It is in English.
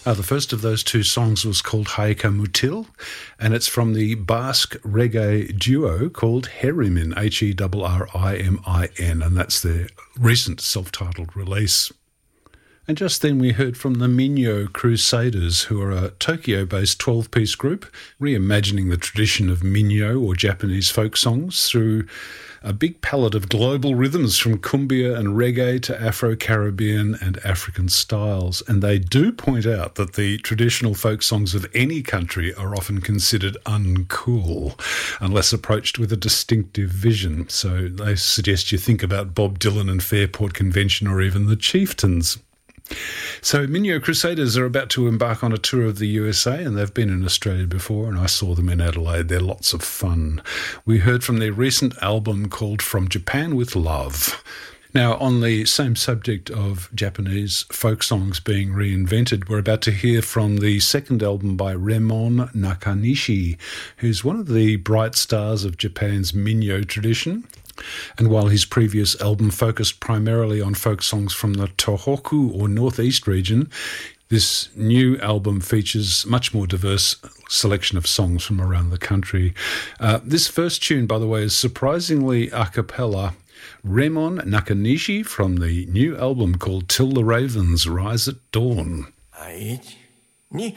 The first of those two songs was called Haika Mutil, and it's from the Basque reggae duo called Herrimin, Herrimin, and that's their recent self-titled release. And just then we heard from the Minyo Crusaders, who are a Tokyo-based 12-piece group, reimagining the tradition of Minyo, or Japanese folk songs, through a big palette of global rhythms from cumbia and reggae to Afro-Caribbean and African styles. And they do point out that the traditional folk songs of any country are often considered uncool unless approached with a distinctive vision. So they suggest you think about Bob Dylan and Fairport Convention, or even the Chieftains. So Minyo Crusaders are about to embark on a tour of the USA, and they've been in Australia before, and I saw them in Adelaide. They're lots of fun. We heard from their recent album called From Japan with Love. Now, on the same subject of Japanese folk songs being reinvented, we're about to hear from the second album by Remon Nakanishi, who's one of the bright stars of Japan's Minyo tradition. And while his previous album focused primarily on folk songs from the Tohoku or Northeast region, this new album features much more diverse selection of songs from around the country. This first tune, by the way, is surprisingly a cappella. Remon Nakanishi from the new album called Till the Ravens Rise at Dawn. 1、2、